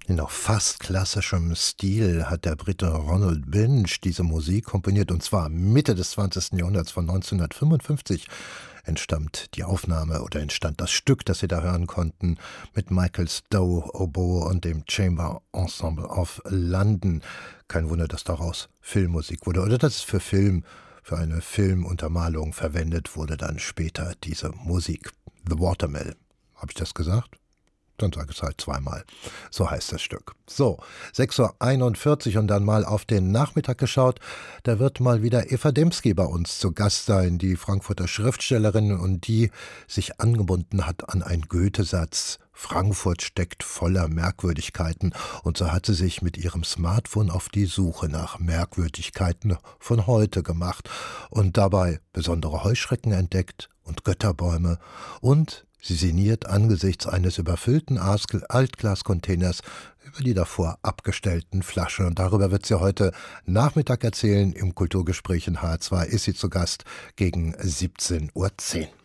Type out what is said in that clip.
In noch fast klassischem Stil hat der Brite Ronald Binge diese Musik komponiert, und zwar Mitte des 20. Jahrhunderts. Von 1955 entstand das Stück, das Sie da hören konnten, mit Michael Stowe Oboe und dem Chamber Ensemble of London. Kein Wunder, dass daraus Filmmusik wurde, oder dass es für eine Filmuntermalung verwendet wurde dann später diese Musik. The Watermill. Habe ich das gesagt? Dann sage ich es halt zweimal. So heißt das Stück. So, 6:41 Uhr und dann mal auf den Nachmittag geschaut. Da wird mal wieder Eva Dembski bei uns zu Gast sein, die Frankfurter Schriftstellerin, und die sich angebunden hat an einen Goethe-Satz. Frankfurt steckt voller Merkwürdigkeiten, und so hat sie sich mit ihrem Smartphone auf die Suche nach Merkwürdigkeiten von heute gemacht und dabei besondere Heuschrecken entdeckt und Götterbäume, und sie sinniert angesichts eines überfüllten Altglascontainers über die davor abgestellten Flaschen. Und darüber wird sie heute Nachmittag erzählen. Im Kulturgespräch in H2 ist sie zu Gast gegen 17:10 Uhr.